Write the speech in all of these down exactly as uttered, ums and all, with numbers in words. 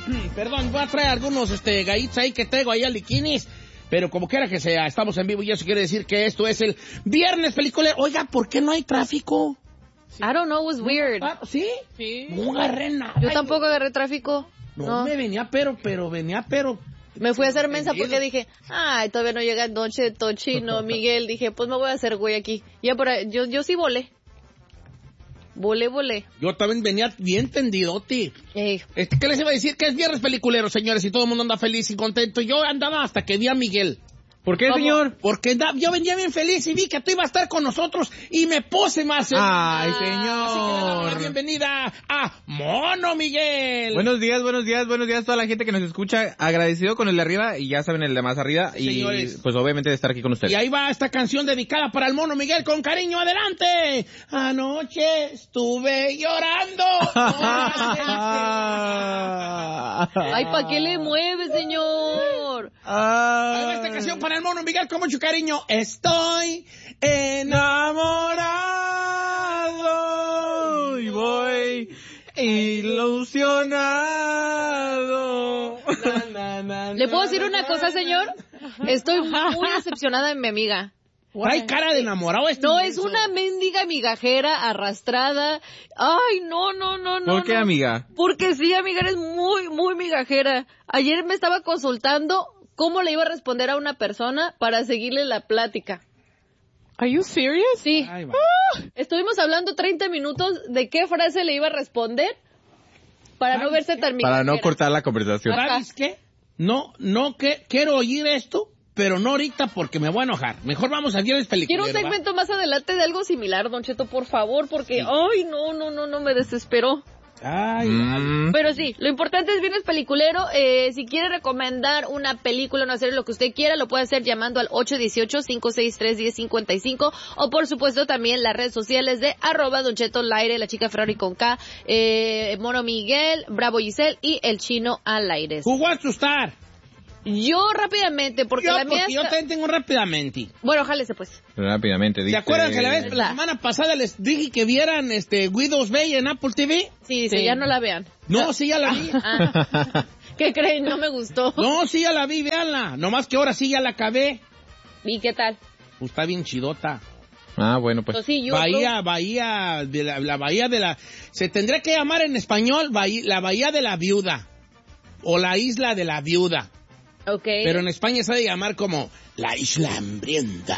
Perdón, voy a traer algunos este, gallitos ahí que traigo ahí al liquinis. Pero como quiera que sea, estamos en vivo y eso quiere decir que esto es el Viernes Peliculero. Oiga, ¿por qué no hay tráfico? Sí. I don't know, it was weird. Ah, ¿Sí? Sí. No agarré nada. Yo tampoco agarré tráfico. No, no, me venía pero, pero, venía pero... Me fui a hacer mensa porque dije, ay, todavía no llega noche, Tochino, Miguel. Dije, pues me voy a hacer güey aquí. Ya por ahí, yo, yo sí volé. Volé, volé. Yo también venía bien tendidote. Ey. Este, ¿qué les iba a decir? Que es Viernes Peliculero, señores, y todo el mundo anda feliz y contento. Yo andaba hasta que vi a Miguel. ¿Por qué, ¿Cómo? señor? Porque da, yo venía bien feliz y vi que tú ibas a estar con nosotros y me puse más feliz. Ay, Así que le damos señor. la bienvenida a Mono Miguel. Buenos días, buenos días, buenos días a toda la gente que nos escucha. Agradecido con el de arriba y ya saben el de más arriba. Señores. Y pues obviamente de estar aquí con ustedes. Y ahí va esta canción dedicada para el Mono Miguel con cariño. ¡Adelante! Anoche estuve llorando. Ay, ¿para qué le mueve, señor? Ahí va esta canción para el Mono Miguel con mucho cariño. Estoy enamorado y voy ilusionado. Na, na, na, ¿Le puedo decir na, una na, cosa, señor? Estoy muy decepcionada de mi amiga. Trae cara de enamorado este. No, es una mendiga migajera arrastrada. Ay, no, no, no, no. ¿Por qué, no. amiga? Porque sí, amiga, eres muy, muy migajera. Ayer me estaba consultando cómo le iba a responder a una persona para seguirle la plática. Are you serious? Sí. Ay, va. Uh, estuvimos hablando treinta minutos de qué frase le iba a responder para no verse tan migajera. Para no cortar la conversación. ¿Sabes qué? No, no, que quiero oír esto, pero no ahorita porque me voy a enojar. Mejor vamos a Viernes Peliculero. Quiero un segmento más adelante de algo similar, Don Cheto, por favor, porque, sí. ay, no, no, no, no, me desesperó. Ay, mm. Pero sí, lo importante es Viernes Peliculero. Eh, si quiere recomendar una película, una serie, lo que usted quiera, lo puede hacer llamando al ocho uno ocho, cinco seis tres, uno cero cinco cinco o por supuesto también las redes sociales de arroba Don Cheto al aire, la chica Ferrari con K, eh, Mono Miguel, Bravo Giselle y el Chino al aire. Who wants to start? Yo rápidamente, porque yo, la mía porque está... yo también tengo rápidamente. Bueno, jálese pues. Rápidamente, dice... ¿Se acuerdan que la vez, la semana pasada les dije que vieran este Widow's Bay en Apple T V? Sí, sí, ya no la vean. No, sí, ya la vi. Ah. ¿Qué creen? No me gustó. No, sí, ya la vi, véanla. Nomás que ahora sí ya la acabé. ¿Y qué tal? Pues está bien chidota. Ah, bueno, pues. pues sí, yo, bahía, yo... bahía, de la, la bahía de la... Se tendría que llamar en español bahía, la bahía de la viuda. O la isla de la viuda. Okay. Pero en España se ha de llamar como la isla hambrienta.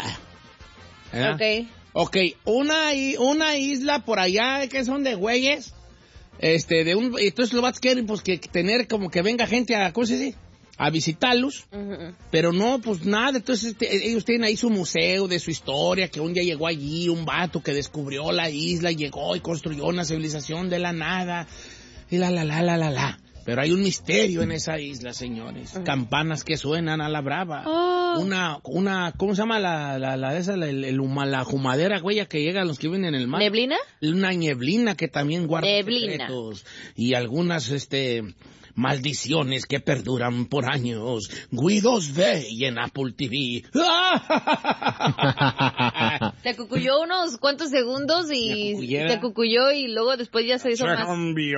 ¿Eh? Ok. Ok, una, una isla por allá que son de güeyes. Este, de un... Entonces lo vas a querer, pues, que tener como que venga gente a... ¿Cómo se dice? A visitarlos. Uh-huh. Pero no, pues nada. Entonces este, ellos tienen ahí su museo de su historia, que un día llegó allí un vato que descubrió la isla, llegó y construyó una civilización de la nada. Y la, la, la, la, la, la. Pero hay un misterio en esa isla, señores. Uh-huh. Campanas que suenan a la brava. Oh. Una, una, ¿cómo se llama la, la, la esa, la, el, el, la humadera, güey, que llega a los que viven en el mar? ¿Neblina? Una neblina que también guarda neblina. secretos. Y algunas, este, maldiciones que perduran por años. Guidos Bay en Apple T V. Te cucuyó unos cuantos segundos y te cucuyó y luego después ya se hizo se más. Cambió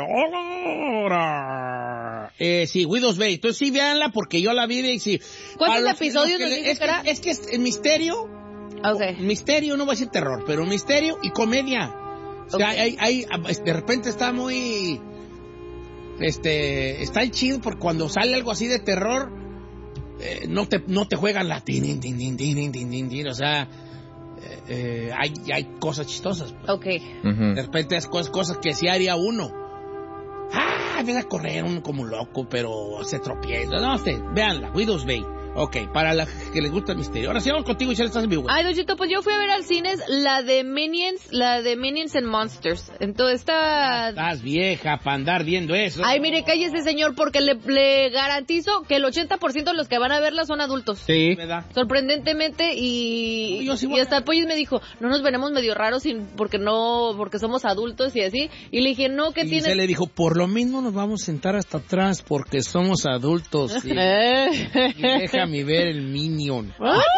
ahora. Eh, sí, Guidos Bay. Entonces sí, véanla porque yo la vi y sí. ¿Cuántos episodios nos dice es, que, es que es misterio. Okay. Misterio, no voy a decir terror, pero misterio y comedia. O sea, okay. hay, hay, de repente está muy... Este, está chido porque cuando sale algo así de terror, eh, no te no te juegan la tin, tin, tin, tin, tin, tin, tin, tin, o sea, eh, eh, hay, hay cosas chistosas. Pues. Ok. Uh-huh. De repente es cosas, cosas que sí haría uno. Ah, viene a correr uno como un loco, pero se tropieza. No sé, véanla, Widow's Bay. Ok, para la que les gusta el misterio. Ahora sí vamos contigo y ya estás en vivo. Ay, Don Cheto, pues yo fui a ver al cine la de Minions, la de Minions and Monsters. Entonces está... Estás vieja para andar viendo eso. Ay, mire, cállese, señor, porque le, le garantizo que el ochenta por ciento de los que van a verla son adultos. Sí. ¿Verdad? Sorprendentemente, y, Yo sí y hasta el Pollo me dijo, no nos veremos medio raros sin, porque no, porque somos adultos y así. Y le dije, no, ¿qué y tiene? se le dijo, por lo mismo nos vamos a sentar hasta atrás porque somos adultos. Sí. Y déjame ver el Minion.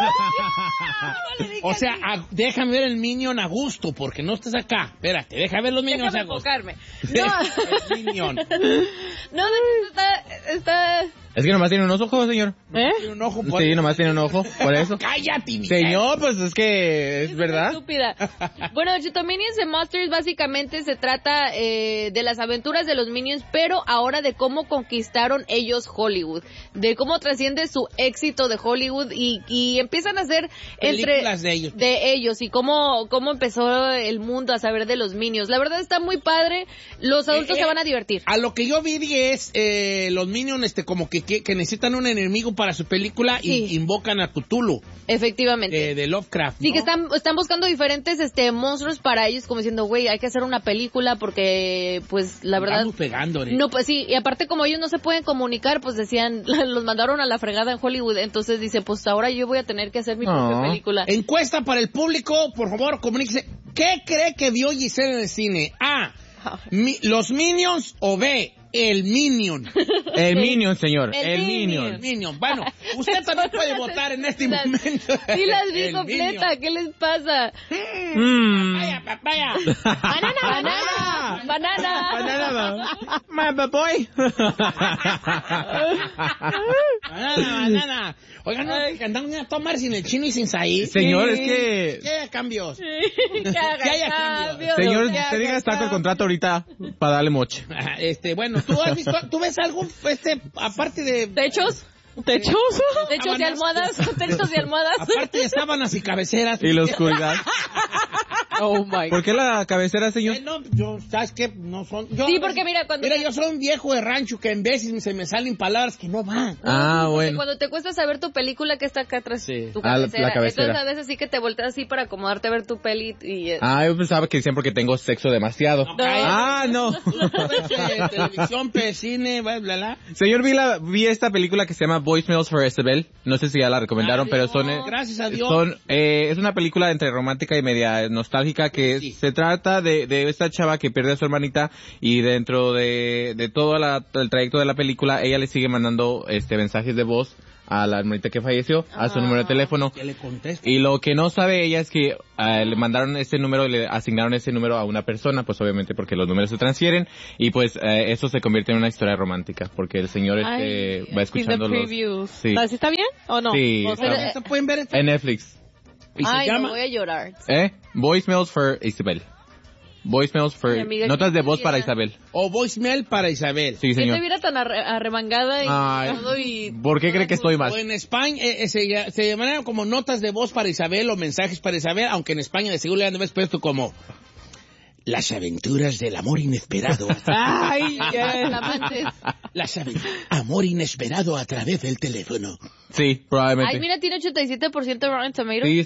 O sea, a, déjame ver el Minion a gusto, porque no estás acá. Espérate, déjame ver los Minions déjame a gusto. enfocarme. No. El Minion. No, está, Es que nomás tiene unos ojos, señor. ¿Eh? Tiene un ojo por... Sí, nomás tiene un ojo, por eso. Cállate, mi Señor, pues es que es verdad. Estúpida. Bueno, Chito, Minions and Monsters básicamente se trata eh, de las aventuras de los Minions, pero ahora de cómo conquistaron ellos Hollywood, de cómo trasciende su éxito de Hollywood y, y empiezan a hacer entre Películas de ellos. de ellos y cómo cómo empezó el mundo a saber de los Minions. La verdad está muy padre. Los adultos Eh, se eh, van a divertir. A lo que yo vi es eh, los Minions este como que, que, que necesitan un enemigo para su película Sí. y invocan a Cthulhu Efectivamente. eh, de Lovecraft, Sí, ¿no? que están, están buscando diferentes este monstruos para ellos, como diciendo, güey, hay que hacer una película porque, pues, la verdad... Estamos pegando, ¿eh? No, pues sí, y aparte como ellos no se pueden comunicar, pues decían, los mandaron a la fregada en Hollywood, entonces dice, pues ahora yo voy a tener que hacer mi No. propia película. Encuesta para el público, por favor, comuníquese. ¿Qué cree que vio Giselle en el cine? A, mi- los Minions o B, el Minion. El Minion, señor. El El, Minion. Minion. Minion. Bueno, usted también puede votar en este Las- momento. Sí las vi El completa, Minion. ¿qué les pasa? Mm. Papaya, papaya. ¡Banana, banana! ¡Banana! Banana, my boy. Banana, banana. Oigan, no, que andamos a tomar sin el chino y sin Said. Señor, es que... ¿Qué haya cambios? Que haga Que haya cambio. cambios. Señor, Que usted haga diga está con el cambio. contrato ahorita para darle moche. Ajá, Este, bueno, ¿tú has visto, tú ves algo, este, aparte de... ¿Techos? ¿Techos? ¿Techos de almohadas? ¿Techos de almohadas? Aparte de sábanas y cabeceras. Y la oscuridad. Oh my ¿Por qué la cabecera, señor? Eh, no, yo, ¿sabes qué? No son... Yo, Sí, porque mira, cuando... Mira, yo soy un viejo de rancho que en veces se me salen palabras que no van. Ah, Porque bueno. Cuando te cuesta saber tu película que está acá atrás, Sí. tu Ah, la- cabecera. la cabecera. Entonces a veces sí que te volteas así para acomodarte a ver tu peli y... eh, Ah, yo pensaba que decían porque tengo sexo demasiado. No, cállate. Ah, no. Tú ves, eh, televisión, pe, cine, bla, bla, bla. Señor, vi, la, vi esta película que se llama Voicemails for Isabel. No sé si ya la recomendaron, Ah, pero no, son... eh, gracias a Dios. Son, eh, es una película entre romántica y media nostálgica que Sí. se trata de, de esta chava que pierde a su hermanita y dentro de, de todo la, el trayecto de la película ella le sigue mandando este mensajes de voz a la hermanita que falleció, a su Ah. número de teléfono. Que le contesto. Y lo que no sabe ella es que eh, le mandaron ese número y le asignaron ese número a una persona, pues obviamente porque los números se transfieren y pues eh, eso se convierte en una historia romántica porque el señor este, Ay, va I escuchando see the los... previews. Sí. ¿Así está bien o no? Sí, O sea, está- ¿Esto pueden ver esto? En Netflix. Y se Ay, no llama... voy a llorar. ¿Eh? Voicemails for Isabel. Voicemails for... Mi amiga, Notas de ¿quién voz para pudiera? Isabel. O voicemail para Isabel. Sí, ¿Quién señor. te viera tan arre- arremangada y Ay, todo y... ¿por qué cree que estoy mal? O en España eh, eh, se, ll- se llamarían como notas de voz para Isabel o mensajes para Isabel, aunque en España de seguro le han de haber puesto como las aventuras del amor inesperado. Ay, yes. Flamantes. Las aventuras amor inesperado a través del teléfono. Sí, probablemente. Ay, mira, tiene ochenta y siete por ciento Rotten Tomatoes. Sí,